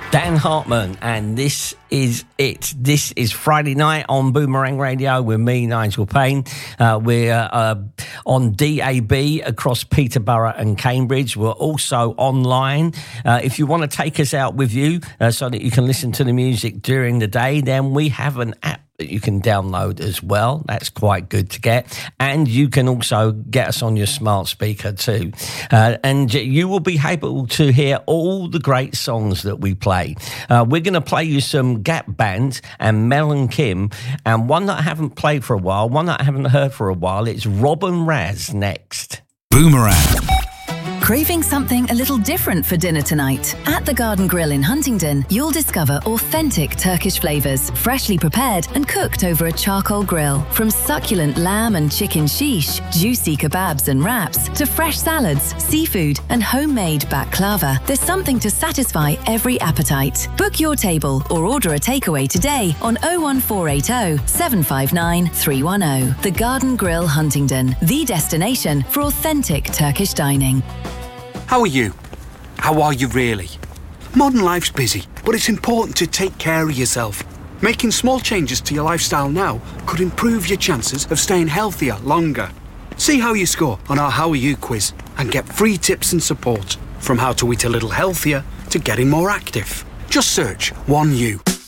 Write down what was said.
Dan Hartman, and this is it. This is Friday night on Boomerang Radio with me, Nigel Payne. We're on DAB across Peterborough and Cambridge. We're also online. If you want to take us out with you so that you can listen to the music during the day, then we have an app that you can download as well. That's quite good to get. And you can also get us on your smart speaker too. And you will be able to hear all the great songs that we play. We're going to play you some Gap Band and Mel and Kim, and one that I haven't played for a while, one that I haven't heard for a while. It's Rob and Raz next. Boomerang. Craving something a little different for dinner tonight? At the Garden Grill in Huntingdon, you'll discover authentic Turkish flavours, freshly prepared and cooked over a charcoal grill. From succulent lamb and chicken shish, juicy kebabs and wraps, to fresh salads, seafood and homemade baklava, there's something to satisfy every appetite. Book your table or order a takeaway today on 01480 759 310. The Garden Grill Huntingdon, the destination for authentic Turkish dining. How are you? How are you really? Modern life's busy, but it's important to take care of yourself. Making small changes to your lifestyle now could improve your chances of staying healthier longer. See how you score on our How Are You quiz and get free tips and support, from how to eat a little healthier to getting more active. Just search 1U.